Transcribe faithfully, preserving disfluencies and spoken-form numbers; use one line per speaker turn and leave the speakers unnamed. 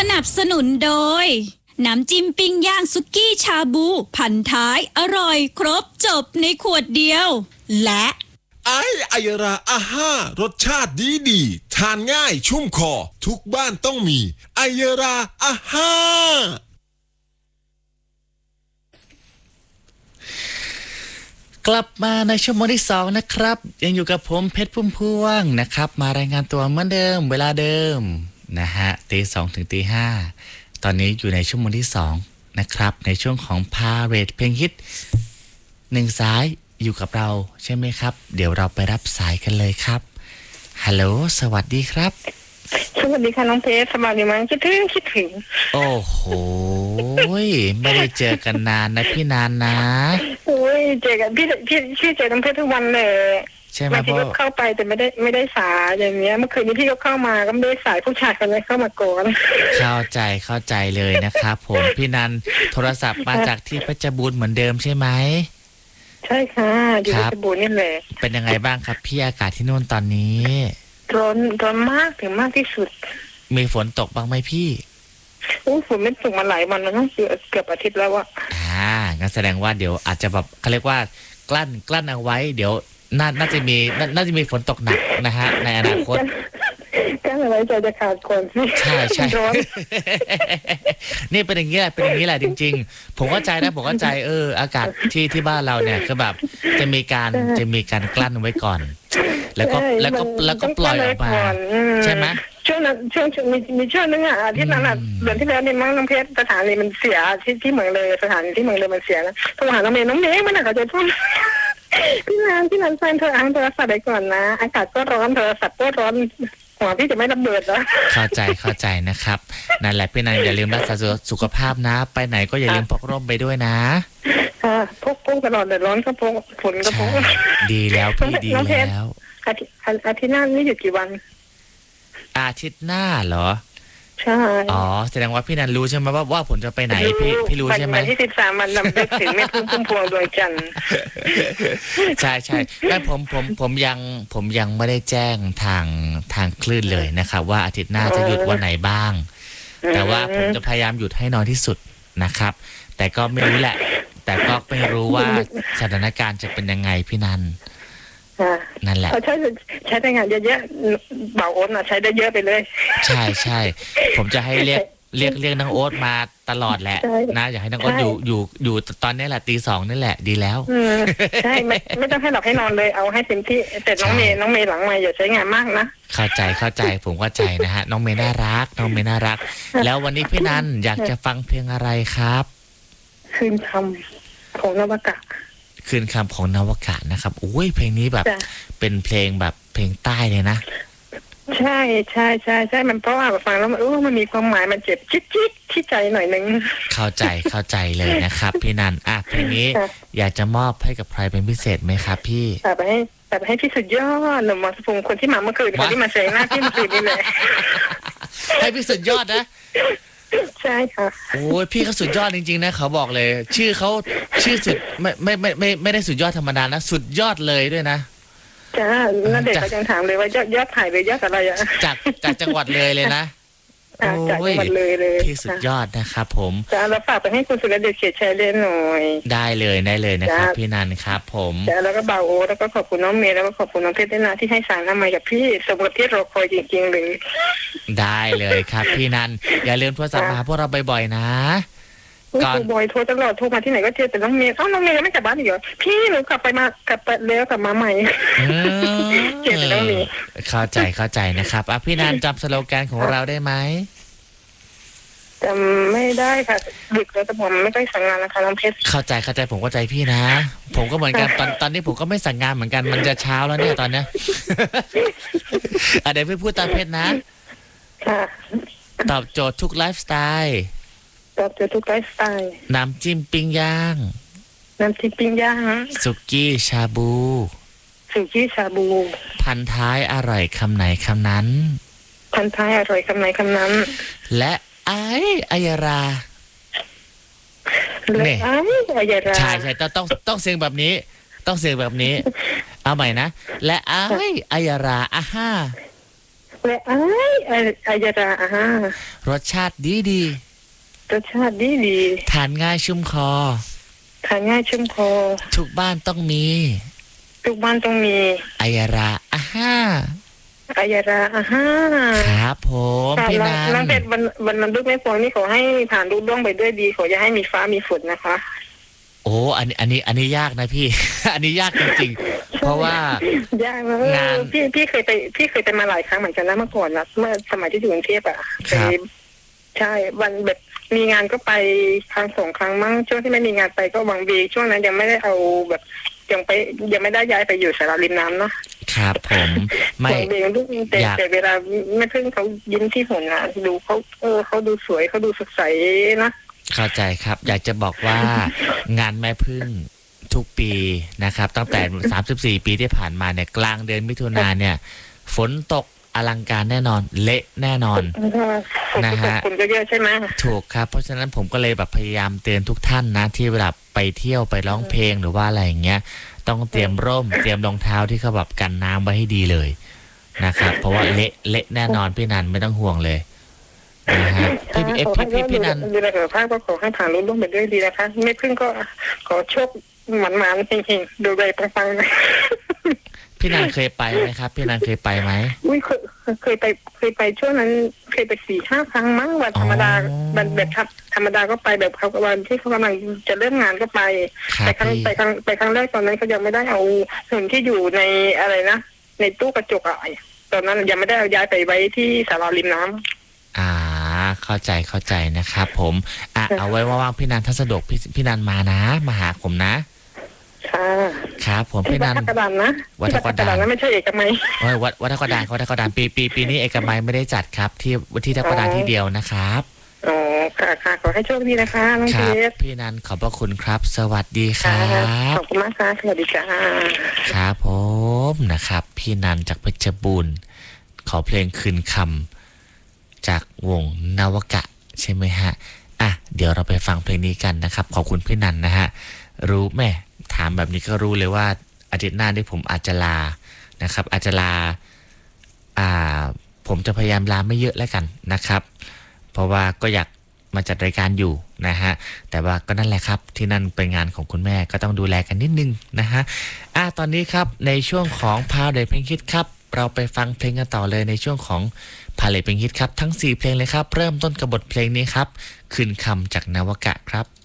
นับสนุนโดยน้ำจิ้มปิ้งย่างสุกี้ชาบูพันท้ายอร่อยครบจบในขวดเดียวและ
ไอไอยราอาห้ารสชาติดีดีทานง่ายชุ่มคอทุกบ้านต้องมีไอยราอาห้าก
ลับมาในชั่วโมงที่สองนะครับยังอยู่กับผมเพชรพุ่มพวงนะครับมารายงานตัวเหมือนเดิมเวลาเดิมนะฮะตีสองถึงตีห้าตอนนี้อยู่ในชั่วโมงที่สองนะครับในช่วงของพาเรดเพลงฮิตหนึ่งสายอยู่กับเราใช่ไหมครับเดี๋ยวเราไปรับสายกันเลยครับฮัลโหลสวัสดีครับ
สวัสดีค่ะน้องเพชรสบายดีไหมคิดถึงคิดถึง
โอ้โหไม่ได้เจอกันนานนะพี่นานนะ
โอ้ยเจอกันพี่พี่พี่เจอน้องเพชรทุกวันเลย
ใช่ไหมพ่อ
เข้าไปแต่ไม่ได้ไม่ได้สายอย่างเงี้ยเมื่อคืนนี้พี่ก็เข้ามาก็ไม่ได้สายผู้ชายคนนี้เข้ามาโกน
เข้าใจเข้าใจเลยนะครับผมพี่นันโทรศัพท์มาจากที่เพชรบูรณ์เหมือนเดิมใช่ไหม
ใช่ค่ะอยู่เพชรบูรณ์นี่แหละ
เป็นยังไงบ้างครับพี่อากาศที่นู่นตอนนี้
ร้อนร้อนมากถึงมากที่สุด
มีฝนตกบ้างไหมพี่
โอ้ฝนไม่ตกมาหลายวันแล้วนะเกือบอาทิตย์แล้วอะ
อ่างั้นแสดงว่าเดี๋ยวอาจจะแบบเขาเรียกว่ากลั้นกลั้นเอาไว้เดี๋ยวน่าน่าจะมีน่าจะมีฝนตกหนักนะฮะในอนาคต
กั้นเอาไว้ใจจะขาดคน
ใช่ใช่นี่เป็นอย่างนี้แหละเป็นอย่างนี้แหละจริงๆผมเข้าใจนะผมเข้าใจเอออากาศที่ที่บ้านเราเนี่ยคือแบบจะมีการจะมีการกลั้นไว้ก่อนแล้วก็แล้วก็แล้วก็ปล่อยออกมาใช่ไหม
ช่วงนั้นช่วงมีมีช่วงนึงอ่ะที่นั้นอ่ะเดือนที่แล้วนี่มั้งน้องเพชรสถานีมันเสียที่ที่เมืองเลยสถานีที่เมืองเลยมันเสียนะโทรหาน้องเมย์น้องเมย์มันอาจจะพูดพี่นานพี่นานแฟนเธออ่านโทรศัพท์ไปก่อนนะอากาศก็ร้อนโทรศัพท์ก็ร้อนหัวพี่จะไม่ระเบิดแล้ว
เข้าใจเข้าใจนะครับนั่นแหละพี่นานอย่าลืมรักษาสุขภาพนะไปไหนก็อย่าลืมพกร่มไปด้วยนะ
ค่ะพกพกตลอดเดือดร้อนก็พกฝนก็พก
ดีแล้วพี่ดีแล้ว
อาทิตย์อาทิตย์หน้านี่หยุดกี่วัน
อาทิตย์หน้าเหรอ
ใช่
อ๋อแสดงว่าพี่นันรู้ใช่ไหมว่าว่าผมจะไปไหนพี่พี่รู้ใช่ไหม
วันที่สิบสามมันนำไปถึงแม่พึ่งพุ่มพวงดวงจันทร์
ใช่ใช่แต่ผมผมผมยังผมยังไม่ได้แจ้งทางทางคลื่นเลยนะครับว่าอาทิตย์หน้าจะหยุดวันไหนบ้างแต่ว่าผมจะพยายามหยุดให้น้อยที่สุดนะครับแต่ก็ไม่รู้แหละแต่ก็ไม่รู้ว่าสถานการณ์จะเป็นยังไงพี่นันนั่นแหละ
ใช้ใช้ได้งานเยอะๆเบาโอ๊ตนะใช้ได้เยอะไปเลย
ใช่ใช่ผมจะให้เรียกเรียกเรียกน้องโอ๊ตมาตลอดแหละนะอยากให้น้องโอ๊ตอยู่อยู่อยู่ตอนนี้แหละตีสองนี่แหละดีแล้ว
ใช่ไม่ไม่ต้องให้หลับให้นอนเลยเอาให้เต็มที่แต่น้องเมย์น้องเมย์หลังมาอย่าใช้งานมากนะ
เข้าใจเข้าใจผมเข้าใจนะฮะน้องเมย์น่ารักน้องเมย์น่ารักแล้ววันนี้พี่นันอยากจะฟังเพลงอะไรครับ
คืนคำของนวกะ
คืนคำของนวกะนะครับโอ้ยเพลงนี้แบบเป็นเพลงแบบเพลงใต้เลยนะ
ใช่ใช่ใช่ใช่มันเพราะว่าฟังแล้วมันโอ้มันมีความหมายมันเจ็บจิ๊ดจิ๊ดที่ใจหน่อยนึง
เข้าใจเข้าใจเลยนะครับพี่นันอ่ะเพลงนี้อยากจะมอบให้กับใครเป็นพิเศษไหมครับพี่
แต่ไปให้แต่ไปให้พี่สุดยอดหนุ่มมาสพุงคนที่มาเมื่อคืนคนที่มาเซงหน้าที่เมื่อคืนนี่เลย
ให้พี่สุดยอดนะ
ใช่ค่ะ
โอ้ยพี่เขาสุดยอดจริงๆนะเขาบอกเลยชื่อเขาชื่อสุดไม่ไม่ไม่ไม่ไม่ได้สุดยอดธรรมดานะสุดยอดเลยด้วยนะ
จ้านั่นเด็กก็ยังถามเลยว่ายอดยอดถ่ายเลยยอดอะไรอะ
จากจากจังหวัดเลยเลยนะ
จากจังหวัดเลยเลย
พี่สุดยอดนะครับผม
จ้าแล้วฝากไปให้คุณสุรเดชเขียนแชร์เล่นหน่อย
ได้เลยได้เลยนะครับพี่นันครับผม
จ้าแล้วก็บ่าวโอแล้วก็ขอบคุณน้องเมย์แล้วก็ขอบคุณน้องเพชรด้วยนะที่ให้สารทำไมกับพี่สมกับที่รอคอยจริงๆเลย
ได้เลยครับพี่นันอย่าลืมโทรศัพท์มาพวกเราบ่อยๆนะ
ก่อนบ่อยโทรตลอดโทรมาที่ไหนก็เจอแต่น้องเมย์เอ้าน้องเมย์ไม่กลับบ้านอีกเหรอพี่หนูกลับไปมากลับไปแล้วกลับมาใหม่เจอแต่น้องเมย์
เข้าใจเข้าใจนะครับอ่ะพี่นันจำสโลแกนของเราได้ไหม
จำไม่ได้ค่ะดึกแล้วแต่ผมไม่ได้สั่งงานนะคะน้องเพชร
เข้าใจเข้าใจผมเข้าใจพี่นะผมก็เหมือนกันตอนตอนนี้ผมก็ไม่สั่งงานเหมือนกันมันจะเช้าแล้วเนี่ยตอนเนี้ยอ่ะเดี๋ยวพี่พูดตามเพชรนะตอบโจทย์ทุกไลฟ์สไตล์
ตอบโจทย์ทุกไลฟ์สไตล์
น้ำจิ้มปิ้งย่าง
น้ำจิ้มปิ้งย่าง
สุกี้ชาบู
สุกี้ชาบู
พันท้ายอร่อยคำไหนคำนั้น
พันท้ายอร่อยคำไหนคำนั้น
และไอ้อายรา
เนี่ยไอ้อายรา
ใช่ใช่ต้องต้องต้องเสียงแบบนี้ต้องเสียงแบบนี้เอาใหม่นะและไอ้อายราอ่ะฮ่า
และไอ้ไอ้อายราอ่าร
สชาติดีดี
รสชาติดีดี
ทานง่ายชุ่มคอ
ทานง่ายชุ่มคอ
ทุกบ้านต้องมี
ทุกบ้านต้องมี
อายราอาห้า
อายราอ่าฮะ
ครับผมพี่นัน
น้องเพชรวันวันมันลูกไม่พวงนี่ขอให้ผ่านลูกล่วงไปด้วยดีขออย่าให้มีฟ้ามีฝนนะคะ
โอ้อันนี้อันนี้อันนี้ยากนะพี่ อันนี้ยากจริงๆเพราะว่าย
ากมาก
งาน
พี่พี่เคยไปพี่เคยไปมาหลายครั้งเหมือนกันนะเมื่อก่อนนะเมื่อสมัยที่อยู่กรุงเทพอ่ะ
ครับ
ไปใช่วันแบบมีงานก็ไปครั้งสองครั้งมั้งช่วงที่ไม่มีงานไปก็วังเวช่วงนั้นยังไม่ได้เอาแบบยังไปยังไม่ได้ย้ายไปอยู่สาราริมน้ำเนาะ
ครับผมไม่
วังเวลูกแต่
อยาก
แต่เวลาแม่พึ่งเขายิ้มที่หัวงานดูเขาเออเขาดูสวยเขาดูสดใสนะ
เข้าใจครับ อยากจะบอกว่างานแม่พึ่งทุกปีนะครับ ตั้งแต่สามสิบสี่ปีที่ผ่านมาเนี่ยกลางเดือนมิถุนาเนี่ย ฝนตกอลังการแน่นอน เละแน่นอน นะฮะ
คนก็เยอะใช่ไหม
ถูกครับ เพราะฉะนั้นผมก็เลยแบบพยายามเตือนทุกท่านนะ ที่เวลาไปเที่ยวไปร้องเพลงหรือว่าอะไรอย่างเงี้ย ต้องเตรียมร่ม เตรียมรองเท้าที่เขาแบบกันน้ำไว้ให้ดีเลยนะครับ เพราะว่าเละเละแน่นอนพี่นันไม่ต้องห่วงเลยนะฮะพี่เอฟพี่พี่พี่นัน
ดูแลสุขภาพก็ขอให้ผ่านรุ่นรุ่งไปด้วยดีนะคะไม่พึ่งก็ขอโชคหมันๆจริงๆดูใบปังๆนะ
พี่นันเคยไปไหมครับ พี่นันเคยไปไหม
อุ้ยเคยเคยไปเคยไปช่วงนั้นเคยไปสี่ห้าครั้งมั้งวันธรรมดา
อ๋อ
วันแบบธรรมดาก็ไปแบบเขาวันที่เขากำลังจะเริ่มงานก็ไป
ครับ
แต่ครั้ง
พี่
ไปครั้งไปครั้งแรกตอนนั้นเขายังไม่ได้เอาหุ่นที่อยู่ในอะไรนะในตู้กระจกอะตอนนั้นยังไม่ได้เอาย้ายไปไว้ที่ศาลาริมน้ำ
อ่าเข้าใจเข้าใจนะครับผมอ่ะเอาไว้ว่างๆพี่นันถ้าสะดวกพี่พี่นันมานะมาหาผมนะ
ค่ะ
ครับผม
ที่
พี่
วั
นั
ด
น
ทับกระดานนะ
วัด
ที่
ทับกระดาน
นะไม่ใช่เอกมัย
โอ้ยวัดวัดทับกระดานวัดทับกระดานปีปีปีนี้เอกมัยไม่ได้จัดครับ ที่ที่ทับกระดานที่เดียวนะครับ
อ๋อค่ะค่ะขอให้โชคดีนะคะน้อง
ค
เพ
รับ
ชร
พี่นันขอบพระคุณครับ สวัสดีค
ค่ะ
รับ
ขอบคุณมากค่ะสวัสดีจ้า
ครับผมนะครับ พี่นันจากเพชรบูรณ์ขอเพลงคืนคำจากวงนวกะใช่ไหมฮะอ่ะเดี๋ยวเราไปฟังเพลงนี้กันนะครับ ขอบคุณพี่นันนะฮะรู้แม่ถามแบบนี้ก็รู้เลยว่าอาทิตย์หน้าที่ผมอาจจะลานะครับ อาจจะลาอ่าผมจะพยายามลาไม่เยอะแล้วกันนะครับ เพราะว่าก็อยากมาจัดรายการอยู่นะฮะแต่ว่าก็นั่นแหละครับที่นั่นเป็นงานของคุณแม่ก็ต้องดูแลกันนิดนึงนะฮะอ่ะตอนนี้ครับในช่วงของพาเลทเพลงฮิตครับเราไปฟังเพลงกันต่อเลยในช่วงของพาเลทเพลงฮิตครับทั้งสี่เพลงเลยครับเริ่มต้นกับบทเพลงนี้ครับคืนคำจากนวกะครับ